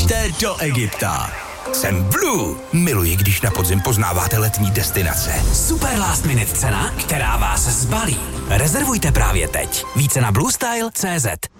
Pojďte do Egypta. Jsem Blue. Miluji, když na podzim poznáváte letní destinace. Super last minute cena, která vás zbalí. Rezervujte právě teď. Více na bluestyle.cz.